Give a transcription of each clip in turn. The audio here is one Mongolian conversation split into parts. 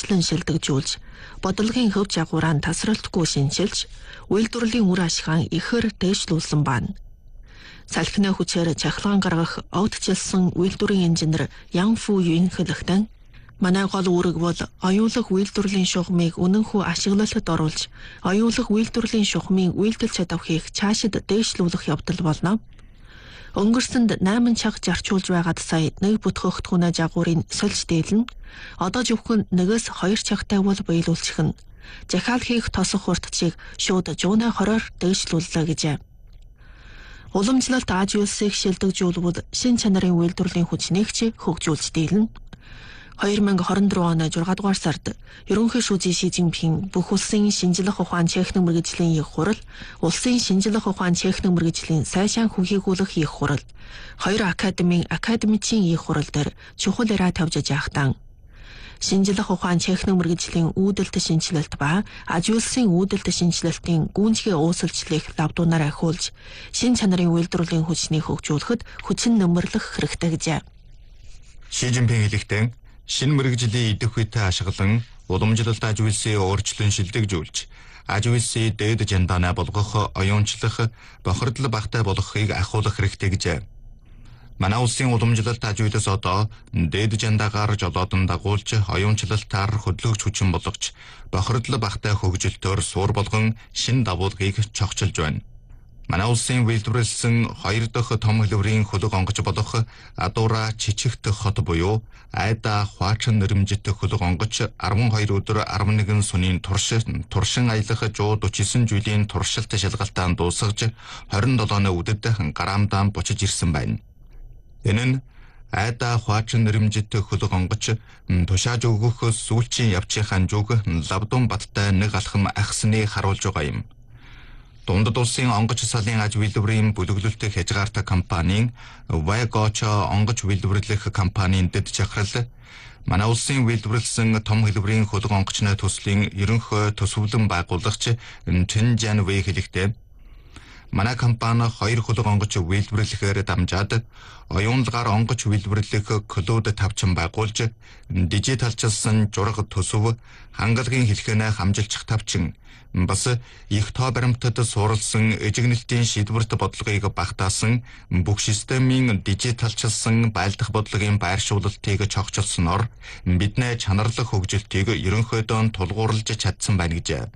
өөрчлөн шилдэгжүүлж, бодлогын хөв жагуураа тасралтгүй шинжилж, үйлдвэрлэлийн үр ашигаа ихээр дээшлүүлсэн байна. Салхины хүчээр чахалгаан гаргах огтжилсан үйлдвэрийн инженер Ян Фу Юин хэлэхдээ манай гол үүрэг бол оюулах үйлдвэрлэлийн шугамыг үнэнхүү ашиглалтад оруулж, оюулах үйлдвэрлэлийн шугамын үйлдэл чадварыг цаашид дээшлүүлэх явдал болно. Өнгөрсөнд 8 чаг зарчуулж байгаад сая нэг бүтгэгдэхүүнээ жагуурын сольж дээлэн, одоо зөвхөн 1-2 чагтай бол биелүүлчих нь. Захиал хийх тосох уртчийг шууд жууна 20-оор дээшлүүллээ гэжээ. Уламжлалт Аз улсыг шилдэгжүүлбэл шин чанарын үйлдвэрлэлийн хүчнээгч хөгжүүлж дийлнэ. 2024 оны 6 дугаар сард ерөнхий шүүжийн Ши Жинпин бүх улсын шинжлэх ухаан техник мэргэжлийн их хурал, улсын шинжлэх ухаан техник мэргэжлийн сайшаан хүнхийгүүлэх их хурал, 2 академийн академичийн их хурал дээр чухал яриа тавьж яахтан шинжлэх ухаан техник мэргэжлийн үүдэлт шинжилэлт ба Аз улсын үүдэлт шинжилэлтийн гүйцэтгэх uusilжлэх лабдуунаар ахиулж, шин чанарын үйлдвэрлэлийн хүчнийг хөгжүүлэхэд хүчин нэмэрлэх хэрэгтэй гэжээ. Ши Жинпин хэлэхдээ шинэ мэргэжлийн идэх үетэй ашиглан уламжлалт Аз улсыг өөрчлөн шилдэгжүүлж, Аз улсыг дээд жандаанаа болгох, оюунчлах, бохирдол багтай болгохыг ахиулах хэрэгтэй гэжээ. Манай улсын уламжлалт Аз улсаас одоо дээд жандаагаар жолоодон дагуулж, оюунчлалтаар хөдөлгөж хүчин болгож, бохирдол багтай хөгжилтөөр суур болгон шинэ давуулгыг чогчилж байна. Манай улсын үйлдвэрлэсэн 2 дахь том хэлбэрийн хөлөг онгоц болох Адуура Чичигт хот буюу Айда Хуучин нэрмжит хөлөг онгоц 12 өдөр 11 сүнийн туршин аялах 149 жилийн туршилт шалгалтаан дуусгаж 27-ны үдэд гарамдаан бочиж ирсэн байна. Энэ нь Айда Хуучин нэрмжит хөлөг онгоц тушааж өгөх сүүлчийн явцын зүг лавдун баттай нэг алхам ахсныг харуулж байгаа юм. Дундад улсын онгоц салын аж үйлдвэрийн бүлэглэлт хязгаартай компанийн Вайгочо онгоц үйлдвэрлэх компанийн дэд чахрал манай улсын үйлдвэрлэсэн том хэлбэрийн хөлөг онгоцны төслийн ерөнхий төсвөлэн байгуулагч Чэн Жан Вэй хэлэхдээ манай компани 2 хөлөг онгоц үйлдвэрлэхээр дамжаад оюунлагаар онгоц үйлдвэрлэх клуд тавчин байгуулж, дижиталчилсан жураг төсөв, хангалагын хэлхэнэ хамжилчих тавчин, бас их тоо баримтад суурилсан эжигнэлтийн шийдвэрт бодлогыг багтаасан, бүх системийн дижиталчилсан байлдах бодлогын байршуулалтыг чогчилсноор бидний чанарлах хөгжилтийг ерөнхийдөө тулгуурлаж чадсан байна гэжээ.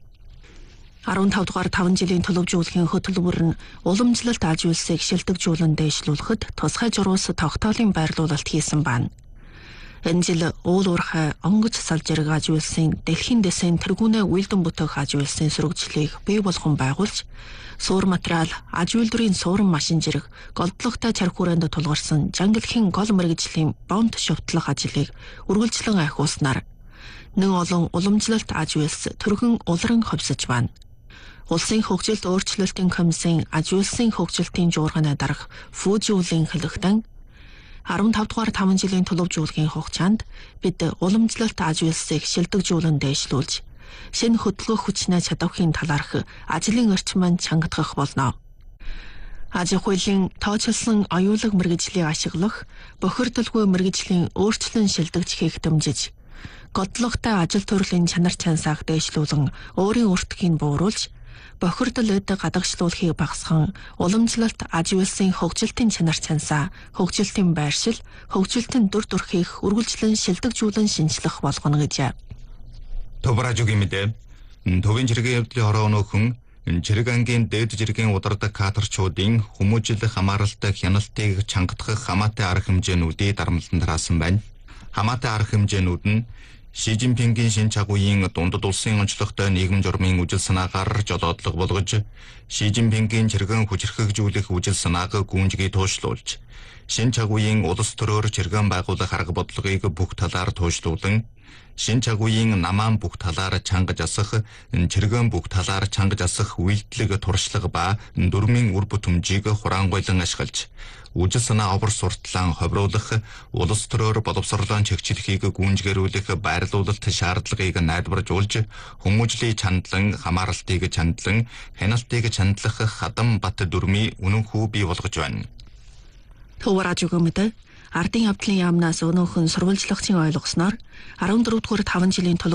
15 дугаар 5 жилийн төлөвжүүлэхийн хөтөлбөр нь уламжлалт Аз улсыг шилдэгжүүлэн дээшлүүлэхэд тусгай журуус тогтоолын байрлуулалт хийсэн байна. Энэ жил уул уурхай онгоц салж ирэх Аз улсын дэлхийн дэсийн тэргүүнээ үйлдэн бүтээх Аз улсын сөрөгчлийг бий болгон байгуулж, суур материал, аж үйлдвэрийн суурин машин жирэх, голдлогтой чарх хүрээнд тулгарсан жангилхийн гол мэргэжлийн бонт шувтлах ажлыг үргэлжлэн ахиулснаар нэг олон уламжлалт Аз улс төргөн улран ховсож байна. Улсын хөгжилт өөрчлөлтийн комиссийн Аз улсын хөгжилтийн жуурганы дарга Фужиулын хэлэхдээ 15 дугаар 5 жилийн төлөвжүүлэхийн хугацаанд бид уламжлалт Аз улсыг шилдэгжүүлэн дээшлүүлж, шинэ хөдөлгөөх хүчний чадвархын талаарх ажлын орчмыг чангадах болно. Аз хуулийн тооцоолсон оюулаг мэргэжлийг ашиглах, бохирдолгүй мэргэжлийн өөрчлөн шилдэгжихийг дэмжиж, годлогтой ажил төрлийн чанар чансааг дээшлүүлэн өөрийн өртгийг бууруулж, бохирдол эд гадагшлуулахыг багасган уламжлалт Аз улсын хөгжилтийн чанар чансаа, хөгжилтийн байршил, хөгжилтийн дүр төрхийг үргэлжлэн шилдэгжүүлэн шинжлэх болгоно гэжээ. Төвражугийн мэдээ төвийн жиргэн явдлын хороо өнөөхөн жирэг ангийн дээд жиргэн удардаг кадрчуудын хүмүүжил хамааралтай хяналтыг чангадах хамаатай арга хэмжээнүүдийг дарамтлан тараасан байна. Хамаатай арга хэмжээнүүд нь Ши Жинпингийн шинэ чагуугийн дундад улсын онцлогтой нийгэм журмын үжил санаагаар жолоодлого болгож, Ши Жинпингийн чиргэн хүчрхэгжүүлэх үжил санааг гүнжгий туушлуулж, шинэ чагуугийн улс төрөөр чиргэн байгуулах арга бодлогыг бүх талаар туушлуулан, шинэ чагуугийн намаан бүх талаар чангаж асах, чиргэн бүх талаар чангаж асах үйлдэлэг туршлага ба дөрмийн үр бүтэмжийг хураангуйлан ашиглаж, үжил санаа овор сурталаан ховруулах, улс төрөөр боловсролон чигчлэхийг гүйнжгэрүүлэх байрлуулалт шаардлагыг найдваржуулж, хүмүүжлийн чандлан, хамааралтыг чандлан, хяналтыг чандлах хадам бат дүрмийн үнэнхүү бий болгож байна. Төвражугийн мэдээ ардын явдлын яамнаас өнөөхөн сурвалжлагчийн ойлгосноор 14 дугаар 5 жилийн